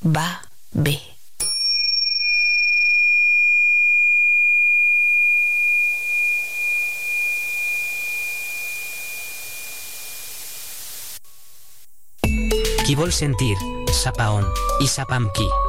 va bé. Qui vol sentir, sap a on i sap amb qui.